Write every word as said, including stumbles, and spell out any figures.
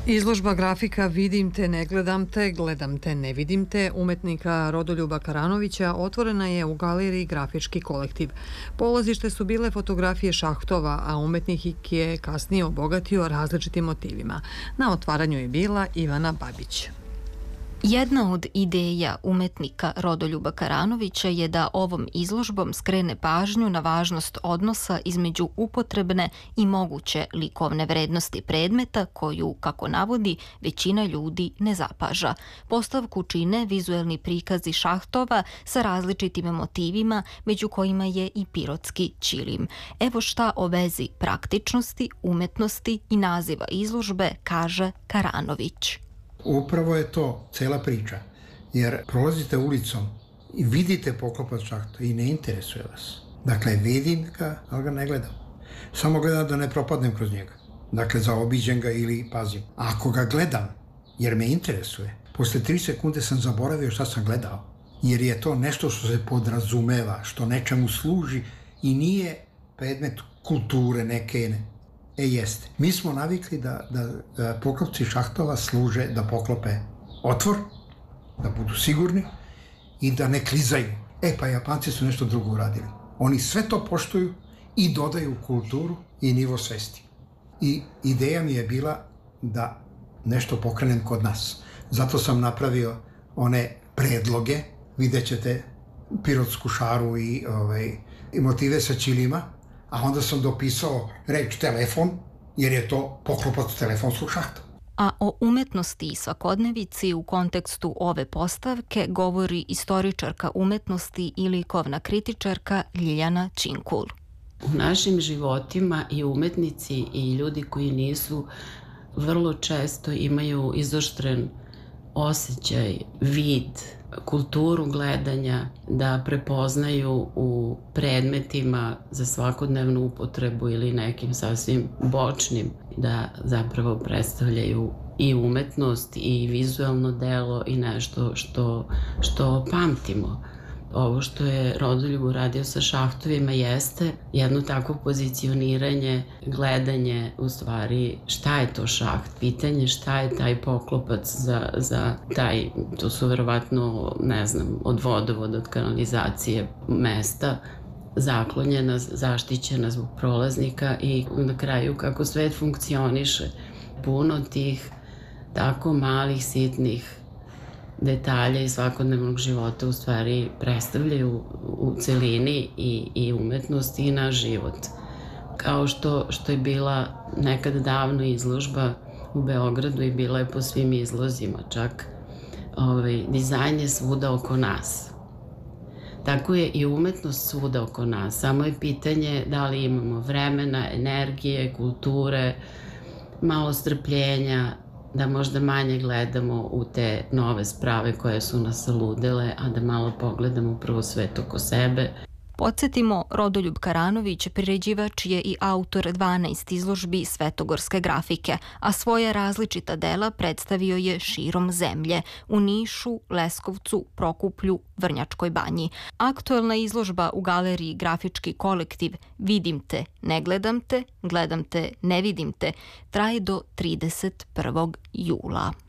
Izložba grafika Vidim te, ne gledam te, gledam te, ne vidim te umetnika Rodoljuba Karanovića otvorena je u galeriji Grafički kolektiv. Polazište su bile fotografije šahtova, a umetnik ih je kasnije obogatio različitim motivima. Na otvaranju je bila Ivana Babić. Jedna od ideja umetnika Rodoljuba Karanovića je da ovom izložbom skrene pažnju na važnost odnosa između upotrebne i moguće likovne vrednosti predmeta koju, kako navodi, većina ljudi ne zapaža. Postavku čine vizuelni prikazi šahtova sa različitim motivima, među kojima je i pirotski ćilim. Evo šta o vezi praktičnosti, umetnosti i naziva izložbe kaže Karanović. Upravo je to cela priča, jer prolazite ulicom i vidite poklopac šahta i ne interesuje vas. Dakle, vidim ga, ali ga ne gledam. Samo gledam da ne propadnem kroz njega. Dakle, zaobiđem ga ili pazim. A ako ga gledam, jer me interesuje, posle tri sekunde sam zaboravio šta sam gledao. Jer je to nešto što se podrazumeva, što nečemu služi i nije predmet kulture neke ne. E jeste. Mi smo navikli da, da, da poklopci šahtova služe da poklope otvor, da budu sigurni i da ne klizaju. E pa Japanci su nešto drugo uradili. Oni sve to poštuju i dodaju kulturu i nivo svesti. I ideja mi je bila da nešto pokrenem kod nas. Zato sam napravio one predloge, vidjet ćete pirotsku šaru i, ovaj, i motive sa ćilima, a onda sam dopisao reč telefon, jer je to poklopac telefonskog šahta. A o umetnosti i svakodnevici u kontekstu ove postavke govori istoričarka umetnosti i likovna kritičarka Ljiljana Činkul. U našim životima i umetnici i ljudi koji nisu vrlo često imaju izoštren osjećaj, vid, kulturu gledanja, da prepoznaju u predmetima za svakodnevnu upotrebu ili nekim sasvim bočnim, da zapravo predstavljaju i umetnost i vizuelno delo i nešto što, što pamtimo. Ovo što je Rodoljub uradio sa šahtovima jeste jedno takvo pozicioniranje, gledanje u stvari šta je to šaht, pitanje šta je taj poklopac za, za taj, to su verovatno, ne znam, od vodovoda, od kanalizacije mesta, zaklonjena, zaštićena zbog prolaznika i na kraju kako svet funkcioniše. Puno tih tako malih, sitnih detalja iz svakodnevnog života u stvari predstavljaju u celini i, i umetnost i naš život. Kao što, što je bila nekad davno izložba u Beogradu i bila je po svim izlozima, čak ovaj, dizajn je svuda oko nas. Tako je i umetnost svuda oko nas, samo je pitanje da li imamo vremena, energije, kulture, malo strpljenja, da možda manje gledamo u te nove sprave koje su nas ludile, a da malo pogledamo prvo svet oko sebe. Podsjetimo, Rodoljub Karanović priređivač je i autor dvanaest izložbi svetogorske grafike, a svoja različita dela predstavio je širom zemlje, u Nišu, Leskovcu, Prokuplju, Vrnjačkoj banji. Aktuelna izložba u galeriji Grafički kolektiv Vidim te, ne gledam te, gledam te, ne vidim te, traje do trideset prvog jula.